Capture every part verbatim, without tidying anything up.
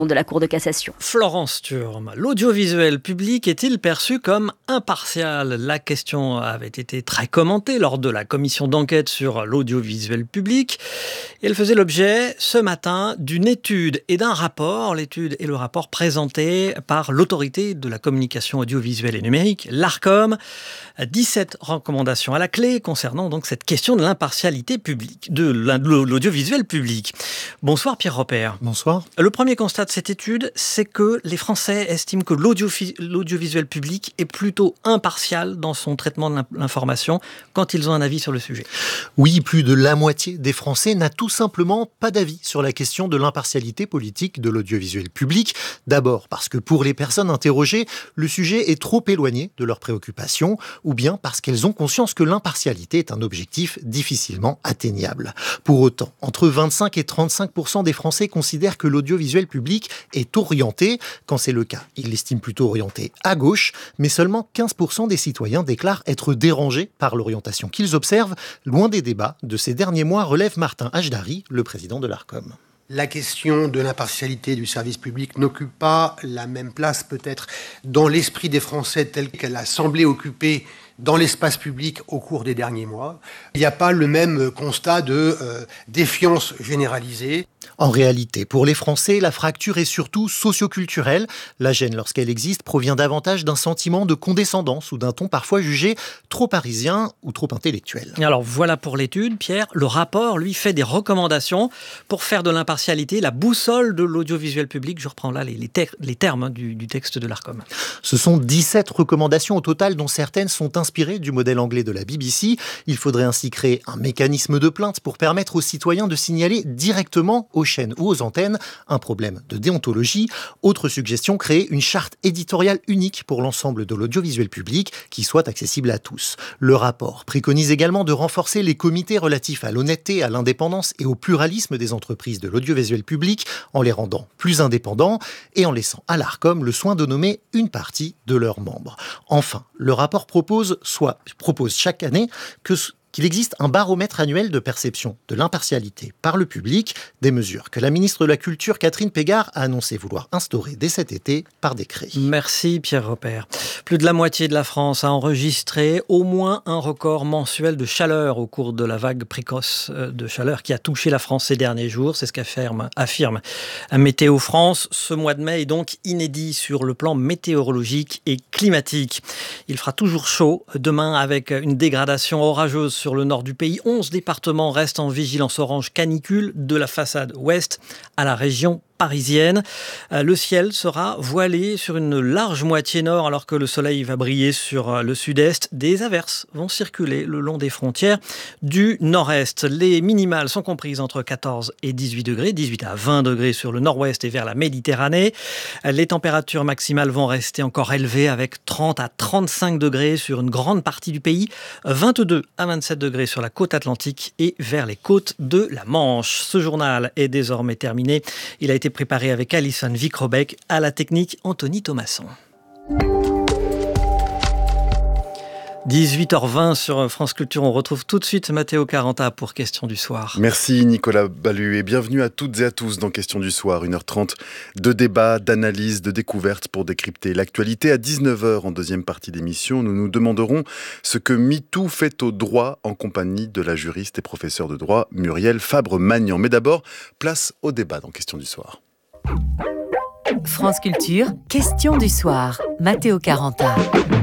de la Cour de cassation. Florence Thurm, l'audiovisuel public est-il perçu comme impartial ? La question avait été très commentée lors de la commission d'enquête sur l'audiovisuel public. Elle faisait l'objet ce matin d'une étude et d'un rapport. L'étude et le rapport présentés par l'autorité de la communication audiovisuelle et numérique, l'Arcom. dix-sept recommandations à la clé concernant donc cette question de l'impartialité publique, de l'audiovisuel public. Bonsoir Pierre Robert. Bonsoir. Le premier constat de cette étude, c'est que les Français estiment que l'audio, l'audiovisuel public est plutôt impartial dans son traitement de l'information quand ils ont un avis sur le sujet. Oui, plus de la moitié des Français n'a tout simplement pas d'avis sur la question de l'impartialité politique de l'audiovisuel public. D'abord parce que pour les personnes interrogées, le sujet est trop éloigné de leurs préoccupations, ou bien parce qu'elles ont conscience que l'impartialité est un objectif difficilement atteignable. Pour autant, entre vingt-cinq et trente-cinq pour cent des Français considèrent que l'audiovisuel public est orienté. Quand c'est le cas, ils l'estiment plutôt orienté à gauche, mais seulement quinze pour cent des citoyens déclarent être dérangés par l'orientation qu'ils observent. Loin des débats de ces derniers mois, relève Martin Hajdari, le président de l'Arcom. La question de l'impartialité du service public n'occupe pas la même place peut-être dans l'esprit des Français tel qu'elle a semblé occuper dans l'espace public au cours des derniers mois. Il n'y a pas le même constat de euh, défiance généralisée. En réalité, pour les Français, la fracture est surtout socio-culturelle. La gêne, lorsqu'elle existe, provient davantage d'un sentiment de condescendance ou d'un ton parfois jugé trop parisien ou trop intellectuel. Alors voilà pour l'étude, Pierre. Le rapport, lui, fait des recommandations pour faire de l'impartialité la boussole de l'audiovisuel public. Je reprends là les, les, ter- les termes hein, du, du texte de l'Arcom. Ce sont dix-sept recommandations au total, dont certaines sont inspirées du modèle anglais de la B B C. Il faudrait ainsi créer un mécanisme de plainte pour permettre aux citoyens de signaler directement aux chaînes ou aux antennes un problème de déontologie. Autre suggestion, créer une charte éditoriale unique pour l'ensemble de l'audiovisuel public qui soit accessible à tous. Le rapport préconise également de renforcer les comités relatifs à l'honnêteté, à l'indépendance et au pluralisme des entreprises de l'audiovisuel public en les rendant plus indépendants et en laissant à l'Arcom le soin de nommer une partie de leurs membres. Enfin, le rapport propose, soit, propose chaque année que qu'il existe un baromètre annuel de perception de l'impartialité par le public, des mesures que la ministre de la Culture, Catherine Pégard, a annoncé vouloir instaurer dès cet été par décret. Merci Pierre Robert. Plus de la moitié de la France a enregistré au moins un record mensuel de chaleur au cours de la vague précoce de chaleur qui a touché la France ces derniers jours. C'est ce qu'affirme affirme Météo France. Ce mois de mai est donc inédit sur le plan météorologique et climatique. Il fera toujours chaud demain avec une dégradation orageuse sur le nord du pays. onze départements restent en vigilance orange canicule de la façade ouest à la région parisienne. Le ciel sera voilé sur une large moitié nord alors que le soleil va briller sur le sud-est. Des averses vont circuler le long des frontières du nord-est. Les minimales sont comprises entre quatorze et dix-huit degrés, dix-huit à vingt degrés sur le nord-ouest et vers la Méditerranée. Les températures maximales vont rester encore élevées avec trente à trente-cinq degrés sur une grande partie du pays, vingt-deux à vingt-sept degrés sur la côte atlantique et vers les côtes de la Manche. Ce journal est désormais terminé. Il a été préparé avec Alison Vicrobec, à la technique Anthony Thomasson. dix-huit heures vingt sur France Culture, on retrouve tout de suite Matteo Caranta pour Question du Soir. Merci Nicolas Ballu et bienvenue à toutes et à tous dans Question du Soir. une heure trente de débat, d'analyse, de découverte pour décrypter l'actualité. À dix-neuf heures en deuxième partie d'émission, nous nous demanderons ce que MeToo fait au droit en compagnie de la juriste et professeure de droit Muriel Fabre-Magnan. Mais d'abord, place au débat dans Question du Soir. France Culture, Question du Soir. Matteo Caranta.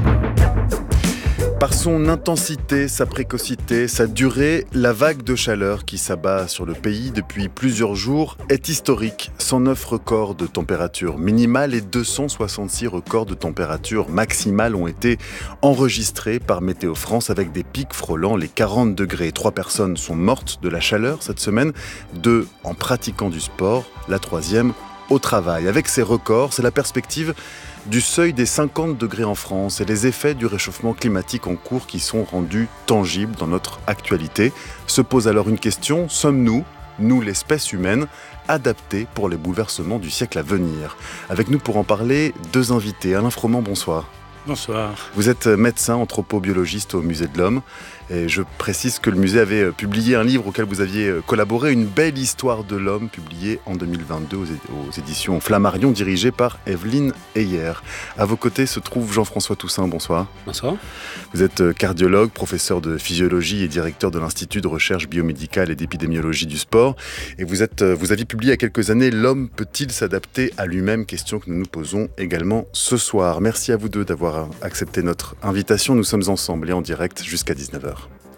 Par son intensité, sa précocité, sa durée, la vague de chaleur qui s'abat sur le pays depuis plusieurs jours est historique. cent neuf records de température minimale et deux cent soixante-six records de température maximale ont été enregistrés par Météo France avec des pics frôlant les quarante degrés. Trois personnes sont mortes de la chaleur cette semaine, deux en pratiquant du sport, la troisième au travail. Avec ces records, c'est la perspective du seuil des cinquante degrés en France et les effets du réchauffement climatique en cours qui sont rendus tangibles dans notre actualité. Se pose alors une question, sommes-nous, nous l'espèce humaine, adaptés pour les bouleversements du siècle à venir ? Avec nous pour en parler, deux invités. Alain Froment, bonsoir. Bonsoir. Vous êtes médecin anthropobiologiste au Musée de l'Homme Et je précise que le musée avait publié un livre auquel vous aviez collaboré, Une belle histoire de l'homme, publié en deux mille vingt-deux aux, é- aux éditions Flammarion, dirigé par Evelyne Heyer. À vos côtés se trouve Jean-François Toussaint, bonsoir. Bonsoir. Vous êtes cardiologue, professeur de physiologie et directeur de l'Institut de recherche biomédicale et d'épidémiologie du sport. Et vous, êtes, vous aviez publié il y a quelques années « L'homme peut-il s'adapter à lui-même ?» Question que nous nous posons également ce soir. Merci à vous deux d'avoir accepté notre invitation. Nous sommes ensemble et en direct jusqu'à dix-neuf heures.